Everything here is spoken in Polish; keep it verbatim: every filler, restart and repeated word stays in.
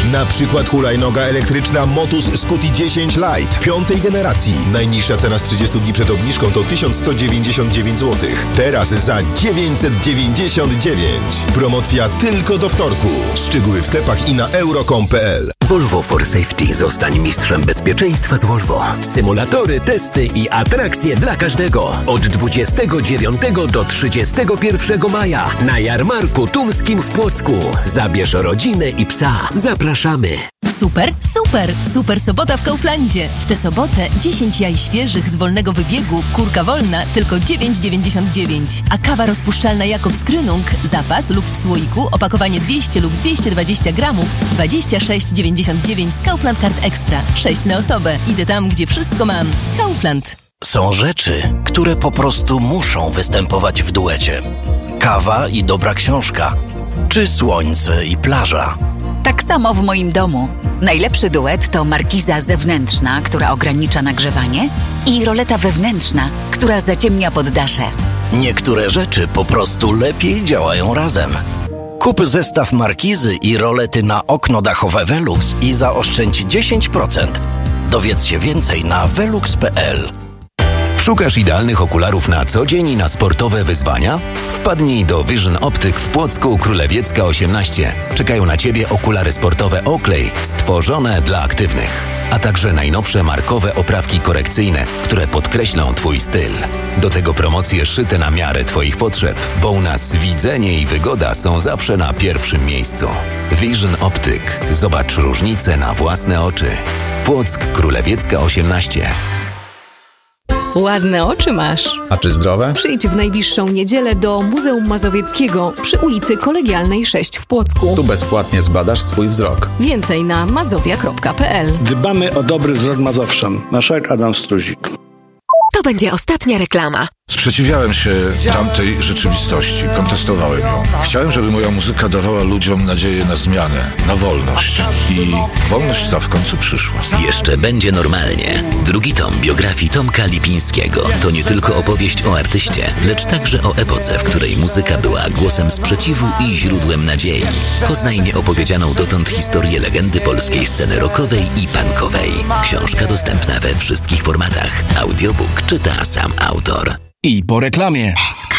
Na przykład hulajnoga elektryczna Motus Scuti dziesięć Lite piątej generacji. Najniższa cena z trzydziestu dni przed obniżką to tysiąc sto dziewięćdziesiąt dziewięć złotych. Teraz za dziewięćset dziewięćdziesiąt dziewięć. Promocja tylko do wtorku. Szczegóły w sklepach i na euro kropka com kropka p l. Volvo for Safety. Zostań mistrzem bezpieczeństwa z Volvo. Symulatory, testy i atrakcje dla każdego. Od dwudziestego dziewiątego do trzydziestego pierwszego maja na jarmarku tumskim w Płocku. Zabierz rodzinę i psa. Zapraszamy. Super, super, super sobota w Kauflandzie. W tę sobotę dziesięć jaj świeżych z wolnego wybiegu, kurka wolna, tylko dziewięć dziewięćdziesiąt dziewięć. A kawa rozpuszczalna Jakobs Krönung, zapas lub w słoiku, opakowanie dwieście lub dwieście dwadzieścia gramów, dwadzieścia sześć dziewięćdziesiąt dziewięć z Kaufland Card Extra. sześć na osobę. Idę tam, gdzie wszystko mam. Kaufland. Są rzeczy, które po prostu muszą występować w duecie. Kawa i dobra książka. Czy słońce i plaża. Tak samo w moim domu. Najlepszy duet to markiza zewnętrzna, która ogranicza nagrzewanie, i roleta wewnętrzna, która zaciemnia poddasze. Niektóre rzeczy po prostu lepiej działają razem. Kup zestaw markizy i rolety na okno dachowe Velux i zaoszczędź dziesięć procent. Dowiedz się więcej na velux kropka p l. Szukasz idealnych okularów na co dzień i na sportowe wyzwania? Wpadnij do Vision Optyk w Płocku Królewiecka osiemnaście. Czekają na Ciebie okulary sportowe Oakley, stworzone dla aktywnych. A także najnowsze markowe oprawki korekcyjne, które podkreślą Twój styl. Do tego promocje szyte na miarę Twoich potrzeb, bo u nas widzenie i wygoda są zawsze na pierwszym miejscu. Vision Optyk. Zobacz różnice na własne oczy. Płock Królewiecka osiemnaście. Ładne oczy masz. A czy zdrowe? Przyjdź w najbliższą niedzielę do Muzeum Mazowieckiego przy ulicy Kolegialnej sześć w Płocku. Tu bezpłatnie zbadasz swój wzrok. Więcej na mazowia kropka p l. Dbamy o dobry wzrok Mazowszan. Marszałek Adam Struzik. To będzie ostatnia reklama. Sprzeciwiałem się tamtej rzeczywistości, kontestowałem ją. Chciałem, żeby moja muzyka dawała ludziom nadzieję na zmianę, na wolność. I wolność ta w końcu przyszła. Jeszcze będzie normalnie. Drugi tom biografii Tomka Lipińskiego to nie tylko opowieść o artyście, lecz także o epoce, w której muzyka była głosem sprzeciwu i źródłem nadziei. Poznaj nieopowiedzianą dotąd historię legendy polskiej sceny rockowej i punkowej. Książka dostępna we wszystkich formatach. Audiobook czyta sam autor. I po reklamie.